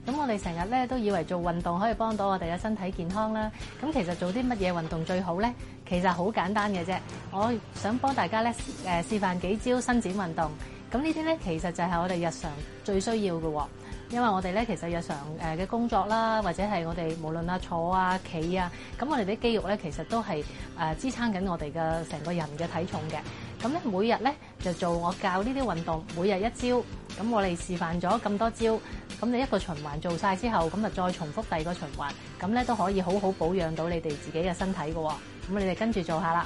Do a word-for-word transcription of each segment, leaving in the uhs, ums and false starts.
咁我哋成日咧都以為做運動可以幫到我哋嘅身體健康啦。咁其實做啲乜嘢運動最好咧？其實好簡單嘅啫。我想幫大家咧誒示範幾招伸展運動。咁呢啲咧其實就係我哋日常最需要嘅。因為我哋咧其實日常誒嘅工作啦，或者係我哋無論啊坐啊企啊，咁我哋啲肌肉咧其實都係誒支撐緊我哋嘅成個人嘅體重嘅。咁咧每日咧就做我教呢啲運動，每日一招。咁我哋示範咗咁多招，咁你一個循環做晒之後，咁就再重複第二個循環，咁咧都可以好好保養到你哋自己嘅身體嘅。咁你哋跟住做下啦。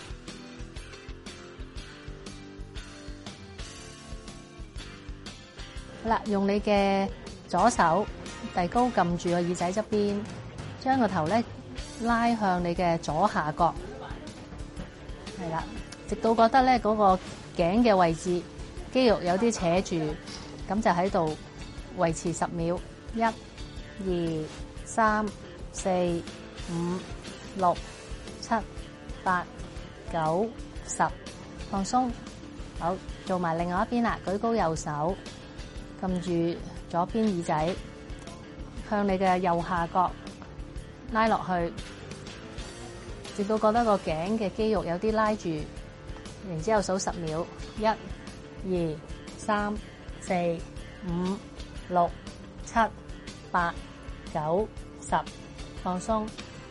好啦，用你嘅左手遞高撳住個耳仔側邊，將個頭咧拉向你嘅左下角，係啦，直到覺得咧嗰個頸嘅位置肌肉有啲扯住，咁就喺度維持十秒，一、二、三、四、五、六、七、八、九、十，放鬆。好，做埋另外一邊啦，舉高右手。撳住左邊耳仔，向你嘅右下角拉落去，直到覺得個頸嘅肌肉有啲拉住，然之後數十秒，一、二、三、四、五、六、七、八、九、十，放鬆。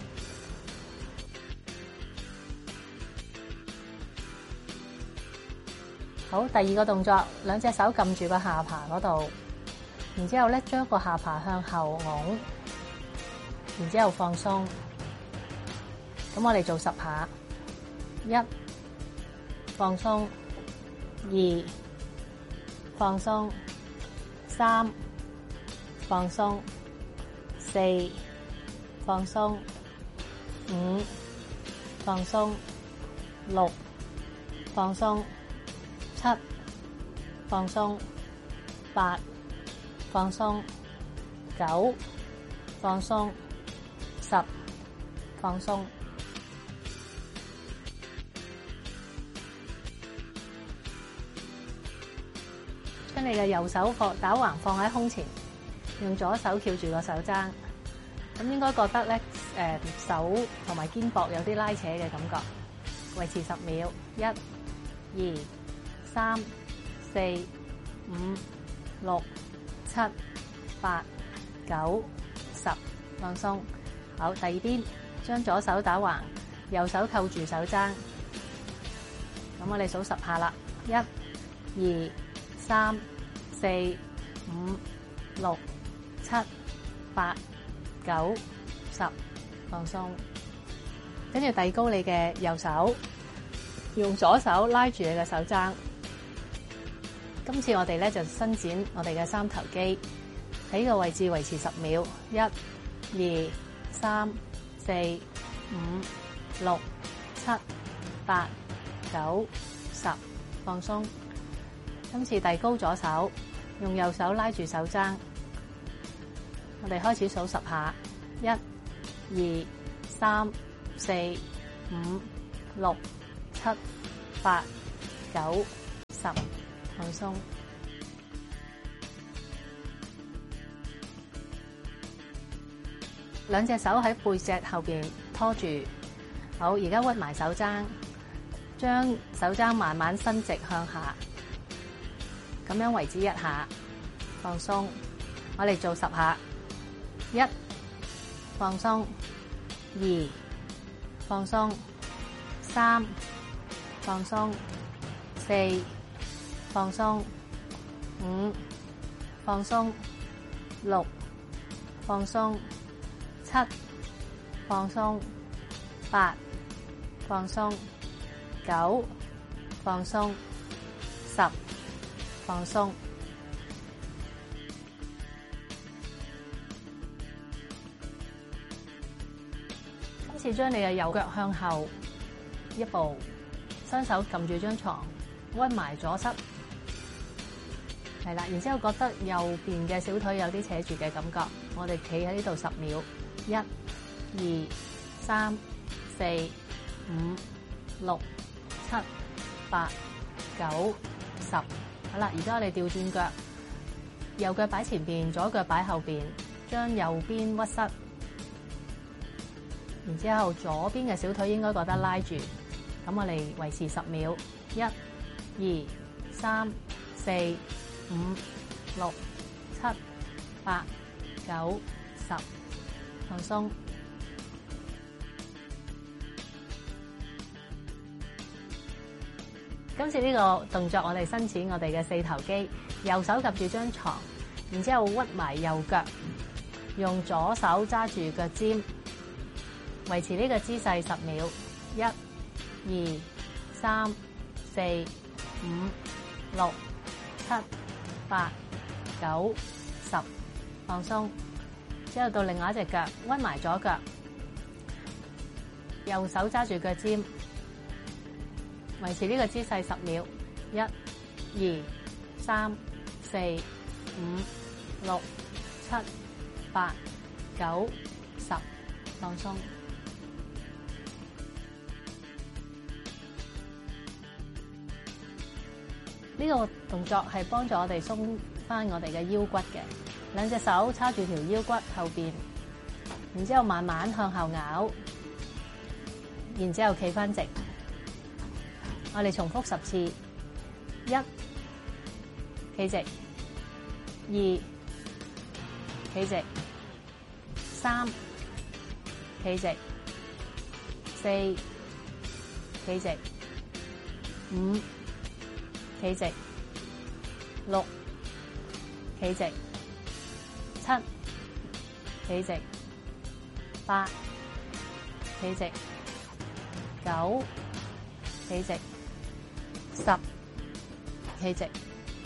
好，第二個動作，兩隻手撳住個下巴嗰度，然之後咧將個下巴向後拱，然之後放鬆。咁我哋做十下，一，放鬆，二，放鬆，三，放鬆，四，放鬆，五，放鬆，六，放鬆。七，放鬆，八，放鬆，九，放鬆，十，放鬆。將你嘅右手放打橫放喺胸前，用左手翹住個手踭，咁應該覺得咧誒手同埋肩膊有啲拉扯嘅感覺。維持十秒，一、二。三、四、五、六、七、八、九、十，放鬆。好，第二邊，將左手打橫，右手扣住手踭。咁我哋數十下啦，一、二、三、四、五、六、七、八、九、十，放鬆。跟住遞高你嘅右手，用左手拉住你嘅手踭。今次我哋咧就伸展我哋嘅三頭肌，喺呢個位置維持十秒，一、二、三、四、五、六、七、八、九、十，放鬆。今次遞高左手，用右手拉住手踭，我哋開始數十下，一、二、三、四、五、六、七、八、九、十。放鬆，兩隻手喺背脊後邊拖住。好，而家屈埋手踭，將手踭慢慢伸直向下，咁樣為之一下。放鬆，我哋做十下。一，放鬆；二，放鬆；三，放鬆；四。放鬆，五，放鬆，六，放鬆，七，放鬆，八，放鬆，九，放鬆，十，放鬆。今次將你嘅右腳向後一步，雙手撳住張床，屈埋左膝。係啦，然之後覺得右邊嘅小腿有啲扯住嘅感覺，我哋企喺呢度十秒，一、二、三、四、五、六、七、八、九、十，好啦，而家我哋調轉腳，右腳擺前邊，左腳擺後邊， 將右邊屈膝，然之後左邊嘅小腿應該覺得拉住。咁我哋維持十秒，一、二、三、四、五、六、七、八、九、十，放鬆。今次呢個動作，我哋伸展我哋嘅四頭肌，右手夾住張床，然之後屈埋右腳，用左手揸住腳尖，維持呢個姿勢十秒，一、二、三、四、五、六、七、八、九、十，放鬆。之後到另外一隻腳，屈埋左腳，右手揸住腳尖。維持呢個姿勢十秒，一、二、三、四、五、六、七、八、九、十，放鬆。呢個動作係幫助我哋鬆翻我哋嘅腰骨嘅，兩隻手叉住條腰骨後邊，然之後慢慢向後咬，然之後企翻直。我哋重複十次，一，企直，二，企直，三，企直，四，企直，五，企直，六，企直，七，企直，八，企直，九，企直。十，企直。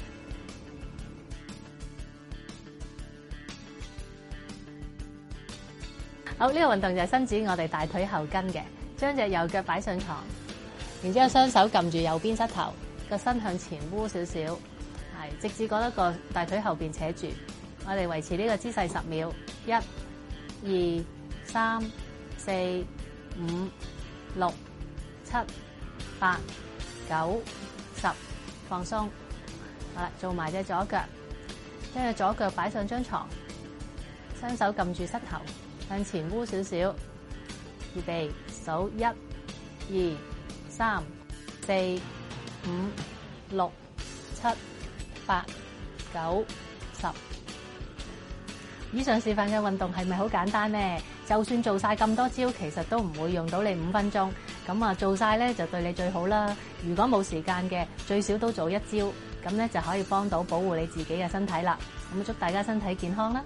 好，呢個運動就係伸展我哋大腿後筋嘅，將隻右腳擺上床，然之後雙手撳住右邊膝頭，個身向前彎少少，係直至覺得個大腿後邊扯住。我哋維持呢個姿勢十秒，一、二、三、四、五、六、七、八、九、十，放鬆。好啦，做埋隻左腳，將隻左腳擺上張床，雙手撳住膝頭，向前彎少少。預備，數一、二、三、四、五、六、七、八、九、十。以上示範嘅運動係咪好簡單呢？就算做晒咁多招，其實都唔會用到你五分鐘。咁啊，做晒咧就對你最好啦。如果冇時間嘅，最少都做一招，咁咧就可以幫到保護你自己嘅身體啦。咁祝大家身體健康啦！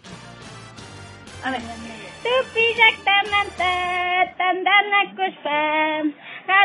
我嚟。